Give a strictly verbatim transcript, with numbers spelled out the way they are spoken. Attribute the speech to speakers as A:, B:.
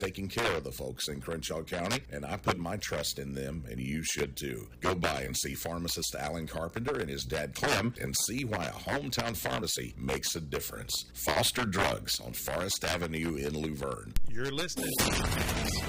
A: taking care of the folks in Crenshaw County, and I put my trust in them, and you should too. Go by and see pharmacist Alan Carpenter and his dad Clem and see why a hometown pharmacy makes a difference. Foster Drugs on Forest Avenue in Luverne.
B: You're listening